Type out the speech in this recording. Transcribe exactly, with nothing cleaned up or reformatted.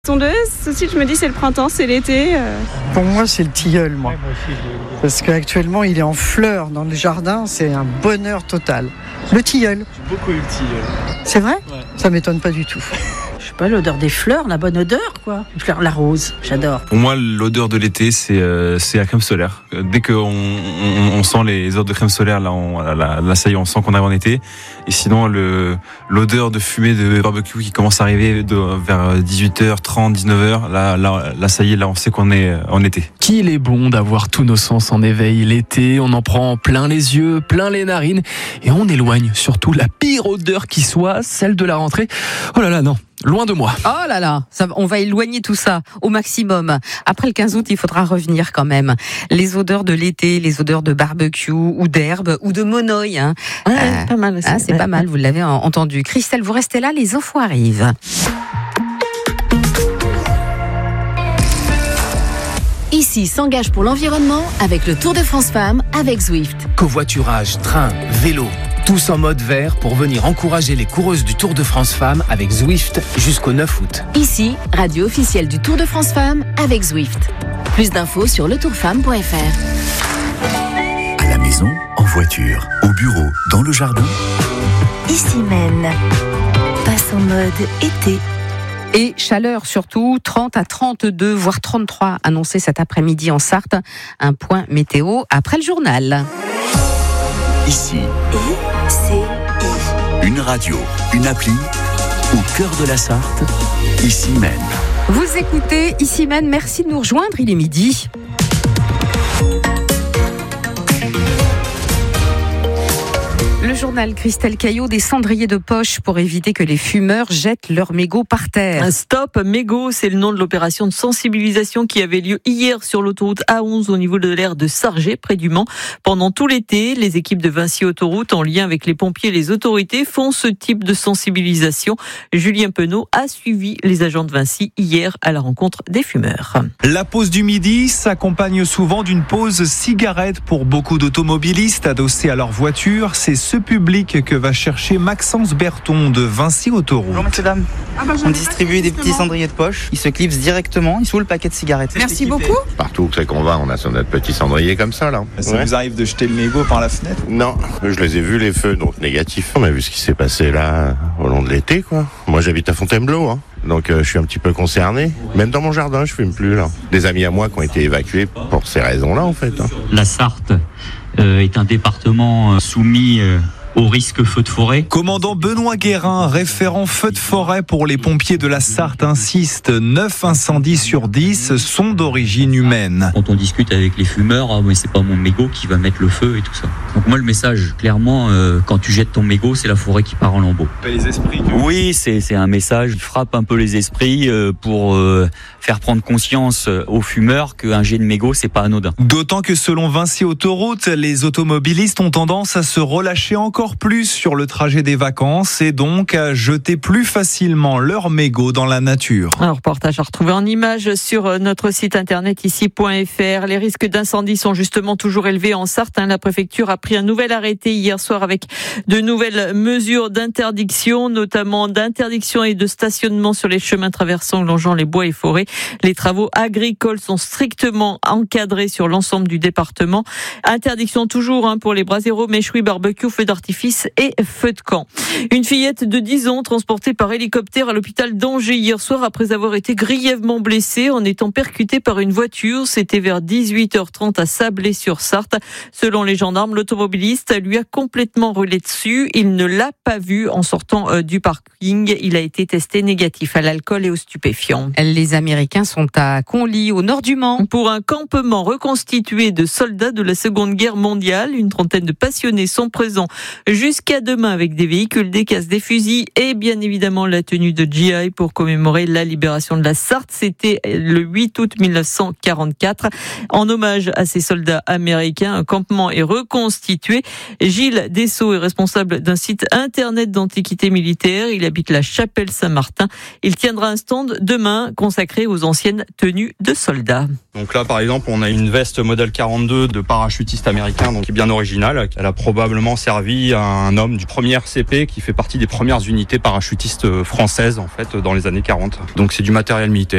Tondeuse, tout de suite je me dis c'est le printemps, c'est l'été. Euh... Pour moi c'est le tilleul, moi. Parce qu'actuellement il est en fleurs dans le jardin, c'est un bonheur total. Le tilleul. J'ai beaucoup eu le tilleul. C'est vrai ? Ouais. Ça m'étonne pas du tout. Je sais pas, l'odeur des fleurs, la bonne odeur quoi. Fleur, la rose, j'adore. Pour moi, l'odeur de l'été, c'est euh, c'est la crème solaire. Dès qu'on on, on sent les odeurs de crème solaire, là, on, là, là, ça y est, on sent qu'on arrive en été. Et sinon, le l'odeur de fumée de barbecue qui commence à arriver de, vers dix-huit heures trente, dix-neuf heures, là, là, là, ça y est, là, on sait qu'on est en été. Qu'il est bon d'avoir tous nos sens en éveil l'été. On en prend plein les yeux, plein les narines, et on éloigne surtout la pire odeur qui soit, celle de la rentrée. Oh là là, non. Loin de moi. Oh là là, ça, on va éloigner tout ça au maximum. Après le quinze août, il faudra revenir quand même. Les odeurs de l'été, les odeurs de barbecue ou d'herbe ou de monoï. Hein. Ouais, euh, pas mal aussi. Ah, c'est ouais. pas mal, vous l'avez entendu. Christelle, vous restez là, les infos arrivent. Ici s'engage pour l'environnement avec le Tour de France Femmes avec Zwift. Covoiturage, train, vélo, tous en mode vert pour venir encourager les coureuses du Tour de France Femmes avec Zwift jusqu'au neuf août. Ici, radio officielle du Tour de France Femmes avec Zwift. Plus d'infos sur le tour femme point f r. À la maison, en voiture, au bureau, dans le jardin. Ici Maine passe en mode été. Et chaleur surtout, trente à trente-deux, voire trente-trois annoncés cet après-midi en Sarthe. Un point météo après le journal. Ici. I C I. Une radio, une appli, au cœur de la Sarthe, Ici Maine. Vous écoutez Ici Maine, merci de nous rejoindre, il est midi. Le journal Christelle Caillot, des cendriers de poche pour éviter que les fumeurs jettent leurs mégots par terre. Stop mégots, c'est le nom de l'opération de sensibilisation qui avait lieu hier sur l'autoroute A onze au niveau de l'aire de Sargé, près du Mans. Pendant tout l'été, les équipes de Vinci Autoroute, en lien avec les pompiers et les autorités, font ce type de sensibilisation. Julien Penaud a suivi les agents de Vinci hier à la rencontre des fumeurs. La pause du midi s'accompagne souvent d'une pause cigarette pour beaucoup d'automobilistes adossés à leur voiture. C'est ce public que va chercher Maxence Berton de Vinci Autoroute. Bonjour messieurs dames, ah bah, on distribue des petits cendriers de poche, ils se clipsent directement sous le paquet de cigarettes. Merci beaucoup. Partout où c'est qu'on va, on a notre petit cendrier comme ça là. Ça ouais. vous arrive de jeter le mégot par la fenêtre ? Non, je les ai vus les feux, donc négatif. On a vu ce qui s'est passé là au long de l'été quoi. Moi j'habite à Fontainebleau hein. Donc euh, je suis un petit peu concerné. Même dans mon jardin, je fume plus là. Des amis à moi qui ont été évacués pour ces raisons-là en fait. Hein. La Sarthe euh, est un département euh, soumis euh, au risque feu de forêt. Commandant Benoît Guérin, référent feu de forêt pour les pompiers de la Sarthe, insiste, neuf incendies sur dix sont d'origine humaine. Quand on discute avec les fumeurs, ah, mais c'est pas mon mégot qui va mettre le feu et tout ça. Donc moi le message, clairement, euh, quand tu jettes ton mégot, c'est la forêt qui part en lambeaux. Les esprits. Que... Oui, c'est, c'est un message qui frappe un peu les esprits euh, pour euh, faire prendre conscience aux fumeurs qu'un jet de mégot, c'est pas anodin. D'autant que selon Vinci Autoroute, les automobilistes ont tendance à se relâcher encore plus sur le trajet des vacances et donc à jeter plus facilement leurs mégots dans la nature. Un reportage à retrouver en images sur notre site internet ici point f r. Les risques d'incendie sont justement toujours élevés en Sarthe. La préfecture a pris un nouvel arrêté hier soir avec de nouvelles mesures d'interdiction, notamment d'interdiction et de stationnement sur les chemins traversant ou longeant les bois et forêts. Les travaux agricoles sont strictement encadrés sur l'ensemble du département. Interdiction toujours hein, pour les braseros, méchouis, barbecue, feux d'artifice et feu de camp. Une fillette de dix ans transportée par hélicoptère à l'hôpital d'Angers hier soir après avoir été grièvement blessée en étant percutée par une voiture. C'était vers dix-huit heures trente à Sablé-sur-Sarthe. Selon les gendarmes, l'automobiliste lui a complètement roulé dessus. Il ne l'a pas vu en sortant du parking. Il a été testé négatif à l'alcool et aux stupéfiants. Les Américains sont à Conly, au nord du Mans. Pour un campement reconstitué de soldats de la Seconde Guerre mondiale, une trentaine de passionnés sont présents jusqu'à demain avec des véhicules, des casques, des fusils et bien évidemment la tenue de G I pour commémorer la libération de la Sarthe. C'était le huit août mille neuf cent quarante-quatre. En hommage à ces soldats américains, un campement est reconstitué. Gilles Dessau est responsable d'un site internet d'antiquités militaires. Il habite la Chapelle Saint-Martin. Il tiendra un stand demain consacré aux anciennes tenues de soldats. Donc là, par exemple, on a une veste modèle quarante-deux de parachutiste américain, donc qui est bien originale. Elle a probablement servi écrit un homme du premier R C P qui fait partie des premières unités parachutistes françaises en fait dans les années quarante. Donc c'est du matériel militaire.